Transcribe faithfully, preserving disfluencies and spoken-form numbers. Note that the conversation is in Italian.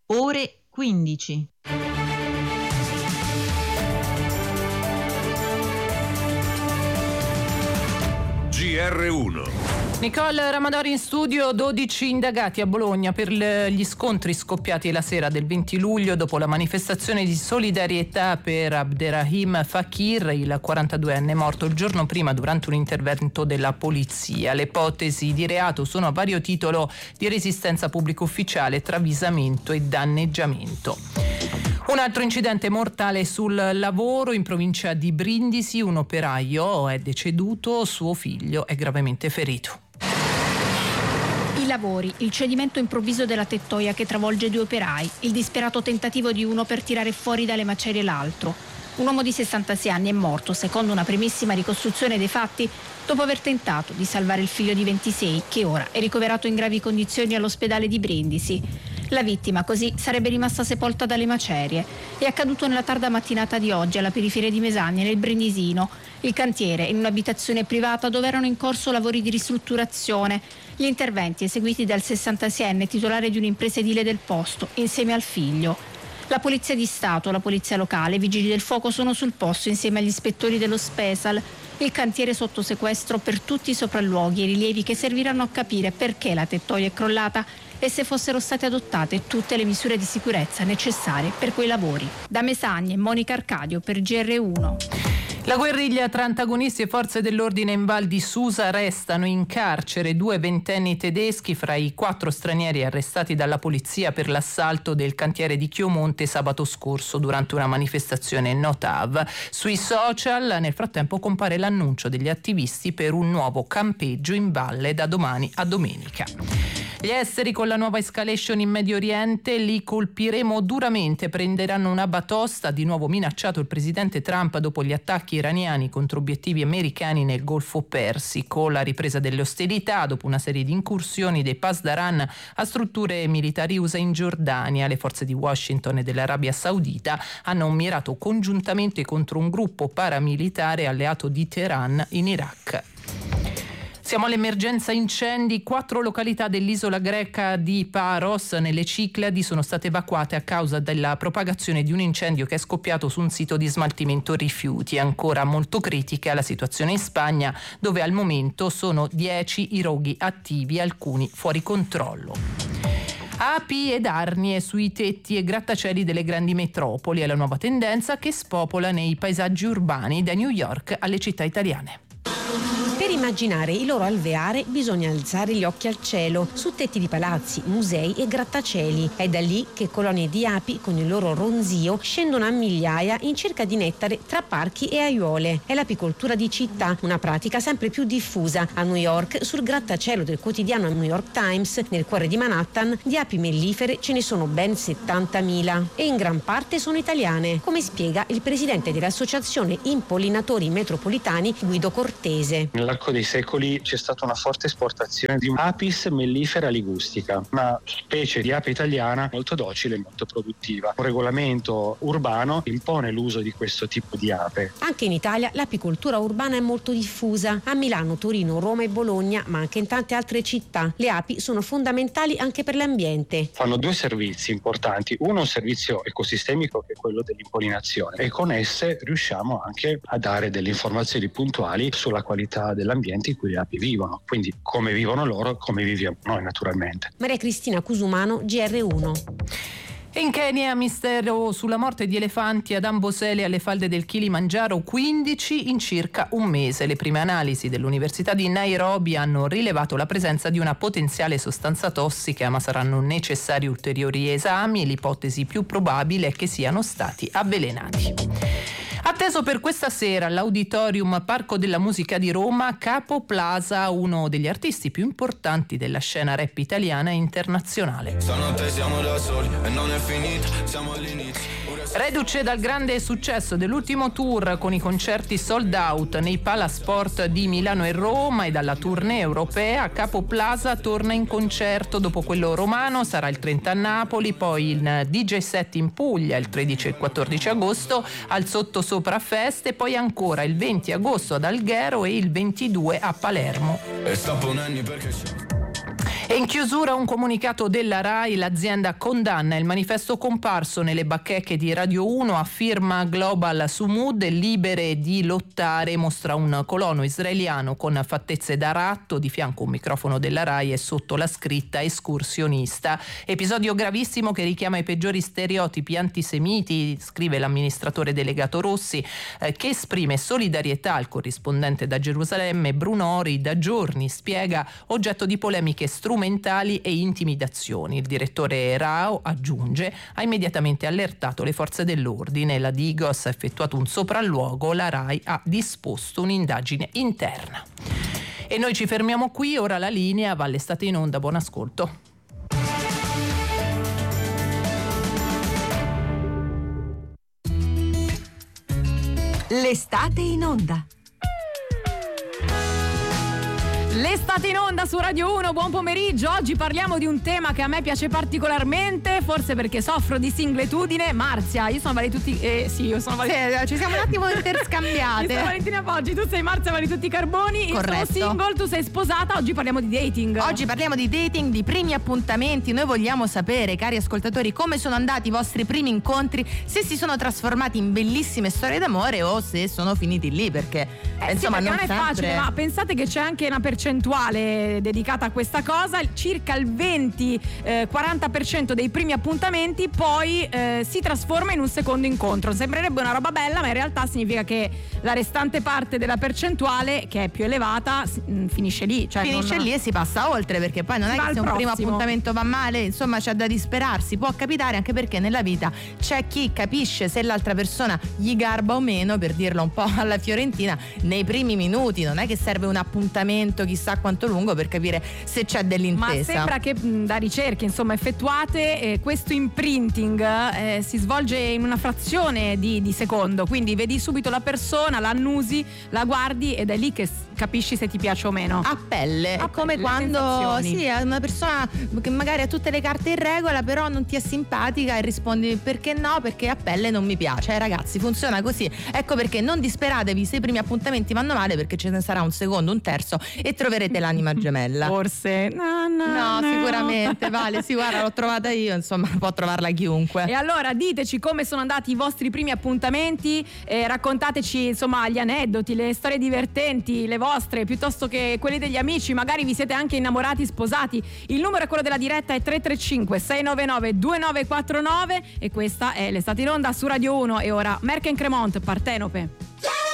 ore quindici. G R uno. Nicole Ramadori in studio. Dodici indagati a Bologna per gli scontri scoppiati la sera del venti luglio dopo la manifestazione di solidarietà per Abderrahim Fakir, il quarantaduenne morto il giorno prima durante un intervento della polizia. Le ipotesi di reato sono a vario titolo di resistenza pubblico ufficiale, travisamento e danneggiamento. Un altro incidente mortale sul lavoro in provincia di Brindisi. Un operaio è deceduto, suo figlio è gravemente ferito. I lavori, il cedimento improvviso della tettoia che travolge due operai, il disperato tentativo di uno per tirare fuori dalle macerie l'altro. Un uomo di sessantasei anni è morto, secondo una primissima ricostruzione dei fatti, dopo aver tentato di salvare il figlio di ventisei, che ora è ricoverato in gravi condizioni all'ospedale di Brindisi. La vittima così sarebbe rimasta sepolta dalle macerie. È accaduto nella tarda mattinata di oggi alla periferia di Mesagne, nel Brindisino. Il cantiere in un'abitazione privata dove erano in corso lavori di ristrutturazione. Gli interventi eseguiti dal sessantaseienne titolare di un'impresa edile del posto, insieme al figlio. La polizia di Stato, la polizia locale, i vigili del fuoco sono sul posto insieme agli ispettori dello Spesal. Il cantiere sotto sequestro per tutti i sopralluoghi e rilievi che serviranno a capire perché la tettoia è crollata e se fossero state adottate tutte le misure di sicurezza necessarie per quei lavori. Da Mesagne, Monica Arcadio per G R uno. La guerriglia tra antagonisti e forze dell'ordine in Val di Susa. Restano in carcere due ventenni tedeschi fra i quattro stranieri arrestati dalla polizia per l'assalto del cantiere di Chiomonte sabato scorso durante una manifestazione Notav. Sui social nel frattempo compare l'annuncio degli attivisti per un nuovo campeggio in valle da domani a domenica. Gli esteri con la nuova escalation in Medio Oriente, li colpiremo duramente, prenderanno una batosta, di nuovo minacciato il presidente Trump dopo gli attacchi iraniani contro obiettivi americani nel Golfo Persico. La ripresa delle ostilità dopo una serie di incursioni dei Pasdaran a strutture militari U S A in Giordania. Le forze di Washington e dell'Arabia Saudita hanno mirato congiuntamente contro un gruppo paramilitare alleato di Teheran in Iraq. Siamo all'emergenza incendi. Quattro località dell'isola greca di Paros nelle Cicladi sono state evacuate a causa della propagazione di un incendio che è scoppiato su un sito di smaltimento rifiuti. È ancora molto critica la situazione in Spagna, dove al momento sono dieci i roghi attivi, alcuni fuori controllo. Api ed arnie sui tetti e grattacieli delle grandi metropoli è la nuova tendenza che spopola nei paesaggi urbani, da New York alle città italiane. Per immaginare il loro alveare bisogna alzare gli occhi al cielo, su tetti di palazzi, musei e grattacieli. È da lì che colonie di api con il loro ronzio scendono a migliaia in cerca di nettare tra parchi e aiuole. È l'apicoltura di città, una pratica sempre più diffusa. A New York, sul grattacielo del quotidiano New York Times, nel cuore di Manhattan, di api mellifere ce ne sono ben settantamila e in gran parte sono italiane, come spiega il presidente dell'associazione Impollinatori Metropolitani Guido Cortese. Nell'arco dei secoli c'è stata una forte esportazione di Apis mellifera ligustica, una specie di ape italiana molto docile e molto produttiva. Un regolamento urbano impone l'uso di questo tipo di ape. Anche in Italia l'apicoltura urbana è molto diffusa. A Milano, Torino, Roma e Bologna, ma anche in tante altre città. Le api sono fondamentali anche per l'ambiente. Fanno due servizi importanti. Uno, un servizio ecosistemico, che è quello dell'impollinazione, e con esse riusciamo anche a dare delle informazioni puntuali sulla qualità dell'ambiente in cui le api vivono, quindi come vivono loro, come viviamo noi naturalmente. Maria Cristina Cusumano, G R uno. In Kenya, mistero sulla morte di elefanti ad Amboseli alle falde del Kilimangiaro, quindici in circa un mese. Le prime analisi dell'Università di Nairobi hanno rilevato la presenza di una potenziale sostanza tossica, ma saranno necessari ulteriori esami. L'ipotesi più probabile è che siano stati avvelenati. Atteso per questa sera all'Auditorium Parco della Musica di Roma, Capo Plaza, uno degli artisti più importanti della scena rap italiana e internazionale. Stanotte siamo da soli e non è finita, siamo all'inizio. Reduce dal grande successo dell'ultimo tour con i concerti sold out nei Palasport di Milano e Roma e dalla tournée europea, Capo Plaza torna in concerto. Dopo quello romano sarà il trenta a Napoli, poi il D J set in Puglia il tredici e quattordici agosto al Sottosopra Fest e poi ancora il venti agosto ad Alghero e il ventidue a Palermo. E sta ponendo perché c'è. E in chiusura un comunicato della RAI, l'azienda condanna il manifesto comparso nelle bacheche di Radio uno a firma Global Sumud, libere di lottare, mostra un colono israeliano con fattezze da ratto, di fianco un microfono della RAI e sotto la scritta escursionista. Episodio gravissimo che richiama i peggiori stereotipi antisemiti, scrive l'amministratore delegato Rossi, eh, che esprime solidarietà al corrispondente da Gerusalemme Brunori, da giorni spiega oggetto di polemiche strumentali e intimidazioni. Il direttore Rao aggiunge: ha immediatamente allertato le forze dell'ordine, la Digos ha effettuato un sopralluogo, la RAI ha disposto un'indagine interna. E noi ci fermiamo qui, ora la linea va all'estate in onda, buon ascolto. L'estate in onda. L'estate in onda su Radio uno, buon pomeriggio. Oggi parliamo di un tema che a me piace particolarmente, forse perché soffro di singletudine. Marzia, io sono Vali tutti eh, sì, io sono Vali... sì, ci siamo un attimo interscambiate. Io sono Valentina Poggi, tu sei Marzia Vali tutti i Carboni. Corretto. Io sono single, tu sei sposata. Oggi parliamo di dating. Oggi parliamo di dating, di primi appuntamenti. Noi vogliamo sapere, cari ascoltatori, come sono andati i vostri primi incontri, se si sono trasformati in bellissime storie d'amore o se sono finiti lì, perché eh, insomma sì, perché non, non è sempre... facile, ma pensate che c'è anche una percentuale dedicata a questa cosa. Circa il venti quaranta per cento dei primi appuntamenti poi eh, si trasforma in un secondo incontro. Sembrerebbe una roba bella, ma in realtà significa che la restante parte della percentuale, che è più elevata, finisce lì, cioè finisce non... lì e si passa oltre, perché poi non si è che se un prossimo. primo appuntamento va male, insomma c'è da disperarsi. Può capitare, anche perché nella vita c'è chi capisce se l'altra persona gli garba o meno, per dirlo un po' alla fiorentina, nei primi minuti. Non è che serve un appuntamento chissà quanto lungo per capire se c'è dell'intesa. Ma sembra che mh, da ricerche insomma effettuate eh, questo imprinting eh, si svolge in una frazione di, di secondo, quindi vedi subito la persona, la annusi, la guardi ed è lì che capisci se ti piace o meno. A pelle, A è come pelle, quando sì, è una persona che magari ha tutte le carte in regola, però non ti è simpatica e rispondi perché no, perché a pelle non mi piace. Eh, ragazzi, funziona così. Ecco perché non disperatevi se i primi appuntamenti vanno male, perché ce ne sarà un secondo, un terzo e troverete l'anima gemella. Forse no, no, no, no. sicuramente Vale, sì, guarda, l'ho trovata io, insomma può trovarla chiunque. E allora diteci come sono andati i vostri primi appuntamenti, eh, raccontateci insomma gli aneddoti, le storie divertenti, le vostre piuttosto che quelli degli amici. Magari vi siete anche innamorati, sposati. Il numero è quello della diretta, è tre tre cinque sei nove nove due nove quattro nove e questa è l'estate in onda su Radio uno. E ora Merck and Cremont, Partenope.